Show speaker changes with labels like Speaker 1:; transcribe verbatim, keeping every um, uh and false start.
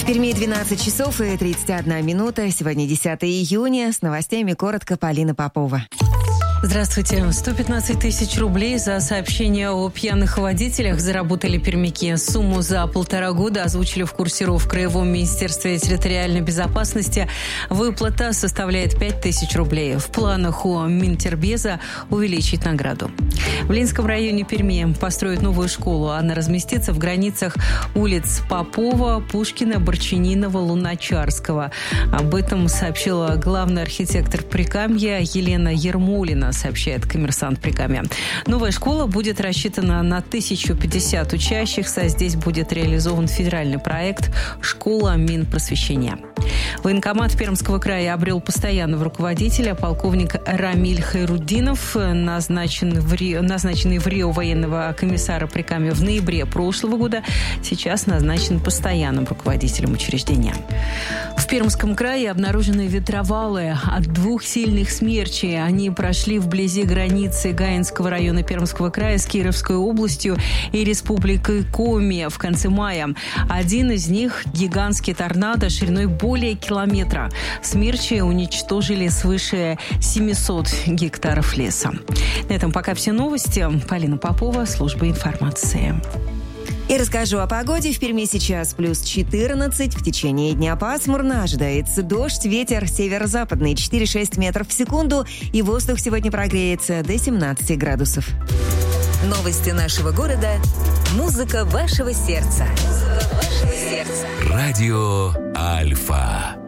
Speaker 1: В Перми двенадцать часов и тридцать одна минута. Сегодня десятое июня. С новостями коротко Полина Попова.
Speaker 2: Здравствуйте. сто пятнадцать тысяч рублей за сообщение о пьяных водителях заработали пермяки. Сумму за полтора года озвучили в курсиру в Краевом министерстве территориальной безопасности. Выплата составляет пять тысяч рублей. В планах у Минтербеза увеличить награду. В Ленинском районе Перми построят новую школу. Она разместится в границах улиц Попова, Пушкина, Борчининова, Луначарского. Об этом сообщила главный архитектор Прикамья Елена Ермолина, сообщает «Коммерсант» Прикамья. Новая школа будет рассчитана на тысячу пятьдесят учащихся. Здесь будет реализован федеральный проект «Школа Минпросвещения». Военкомат Пермского края обрел постоянного руководителя. Полковник Рамиль Хайруддинов, назначен в Рио, назначенный в Рио военного комиссара Прикамья в ноябре прошлого года, сейчас назначен постоянным руководителем учреждения. В Пермском крае обнаружены ветровалы от двух сильных смерчей. Они прошли вблизи границы Гаинского района Пермского края с Кировской областью и Республикой Коми в конце мая. Один из них – гигантский торнадо шириной более километра. Смерчи уничтожили свыше семьсот гектаров леса. На этом пока все новости. Полина Попова, служба информации.
Speaker 1: И расскажу о погоде. В Перми сейчас плюс четырнадцать. В течение дня пасмурно. Ожидается дождь, ветер северо-западный четыре-шесть метров в секунду. И воздух сегодня прогреется до семнадцати градусов.
Speaker 3: Новости нашего города. Музыка вашего сердца. Музыка вашего сердца.
Speaker 4: Радио Альфа.